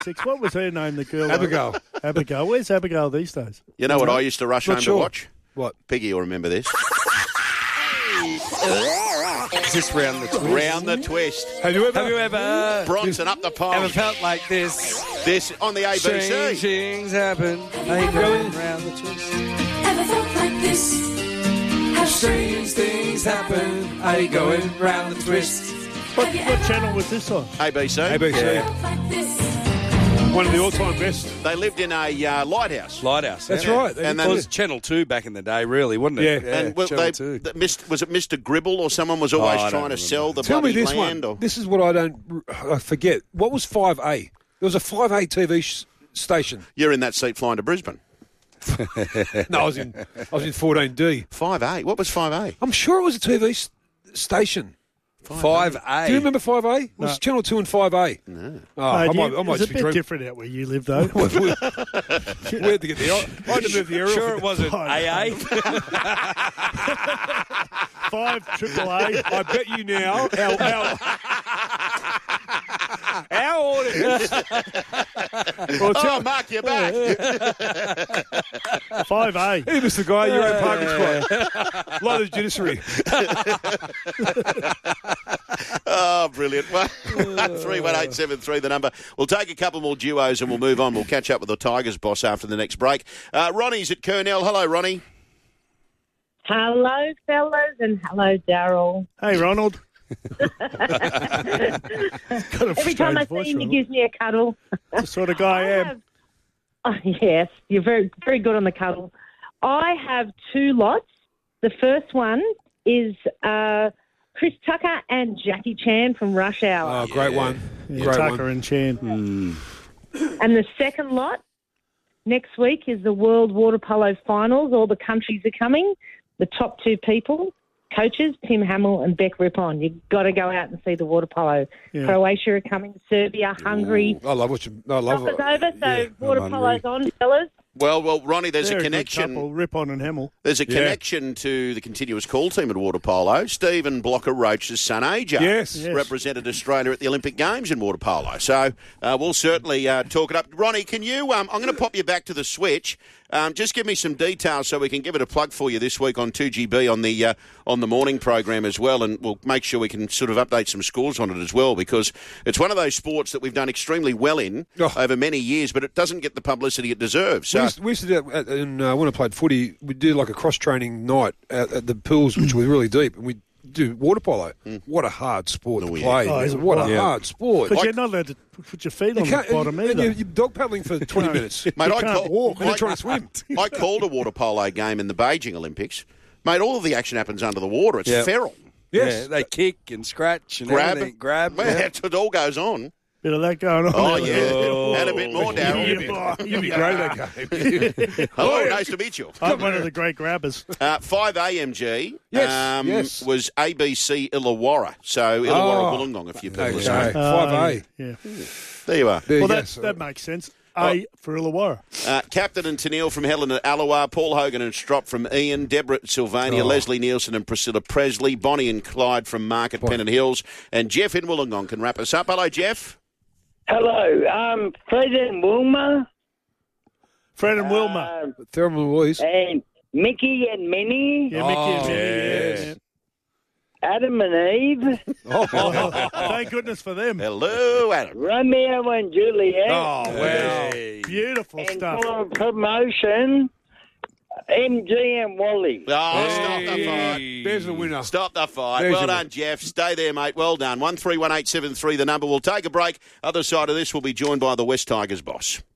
6. What was her name, the girl? Abigail. Abigail. Where's Abigail these days? You know what I used to rush home to watch? What? Piggy, you'll remember this. Is this Round the Twist? Round the Twist. Have you Have you ever Bronson up the ever pole. felt like this? This on the ABC. Strange things happen. They go round the twist. Ever felt like this? How Strange things happen. Are you going round the twist? What channel was this on? ABC. ABC. felt like this? One of the all-time best. They lived in a lighthouse. Lighthouse. That's yeah. right. And It was Channel 2 back in the day, really, wasn't it? Yeah. And well, Channel 2. was it Mr. Gribble or someone was always I don't trying to remember. sell the Tell me bloody this land? one. Or... This is what I forget. What was 5A? There was a 5A TV station. You're in that seat flying to Brisbane. No, I was in 14D. 5A. What was 5A? I'm sure it was a TV station. 5A. Do you remember 5A? It was Channel 2 and 5A. No. Oh, I might it's just a be bit dreaming. different out where you live, though. Where to get the? I had to move the aerial. Sure it wasn't AA? 5 AAA. I bet you now our audience. Well, Oh, Mark, you're back. 5A. Hey, Mr. Guy, you're in parking spot. Lot of judiciary. Oh, brilliant. 31873, the number. We'll take a couple more duos and we'll move on. We'll catch up with the Tigers boss after the next break. Ronnie's at Kurnell. Hello, Ronnie. Hello, fellas, and hello, Daryl. Hey, Ronald. Every time I see him, he gives me a cuddle. That's the sort of guy I am. Oh, yes, you're very, very good on the cuddle. I have 2 lots. The first one is Chris Tucker and Jackie Chan from Rush Hour. Oh, great one. Yeah, Great Tucker one. and Chan. And the second lot, next week, is the World Water Polo Finals. All the countries are coming. The top 2 people, coaches, Tim Hamill and Beck Rippon. You've got to go out and see the water polo. Yeah. Croatia are coming, Serbia, Hungary. I love watching. I love It's it. over, so Yeah, water I'm polo's on, fellas. Well, Ronnie, there's They're a good connection. couple, Ripon and Hamill. There's a connection to the continuous call team at water polo. Stephen Blocker Roach's son, AJ, Yes. represented Australia at the Olympic Games in water polo. So we'll certainly talk it up. Ronnie, can you? I'm going to pop you back to the switch. Just give me some details so we can give it a plug for you this week on 2GB on the morning program as well, and we'll make sure we can sort of update some scores on it as well, because it's one of those sports that we've done extremely well in over many years, but it doesn't get the publicity it deserves. So. We used to do that when I played footy. We did like a cross-training night at the pools, which was really deep, and we do water polo. What a hard sport to play. Oh, is it? What a Yeah. hard sport. Because you're not allowed to put your feet on the bottom and either. you're dog paddling for 20 minutes. Mate, You I can't walk. And you're trying to swim. I called a water polo game in the Beijing Olympics. Mate, all of the action happens under the water. It's Yeah. feral. Yes. Yeah, they kick and scratch and Grab. everything. Grab. Man, it all goes on. Bit of that going on. Oh, there. yeah. And a bit more, Darryl. You'd be great at that game. Hello, nice to meet you. I'm one of the great grabbers. 5AMG Yes. was ABC Illawarra. So Illawarra Wollongong, a few people Okay. say. 5A. Yeah. There you are. There you Well, go. that makes sense. A for Illawarra. Captain and Tennille from Helen at Allawar, Paul Hogan and Strop from Ian, Deborah at Sylvania, Leslie Nielsen and Priscilla Presley, Bonnie and Clyde from Mark at Pennant Hills, and Jeff in Wollongong can wrap us up. Hello, Jeff. Hello, Fred and Wilma, Fred and Wilma. Thermal Boys. and Mickey and Minnie, Yeah, Mickey and Minnie, yeah. Adam and Eve, Oh, thank goodness for them. Hello, Adam. Romeo and Juliet, Oh, wow. Beautiful and stuff. for promotion, MG and Wally. Oh, stop the fight. There's the winner. Stop the fight. There's Well your done, Jeff. Stay there, mate. Well done. 131873, the number. We'll take a break. Other side of this, we'll be joined by the West Tigers boss.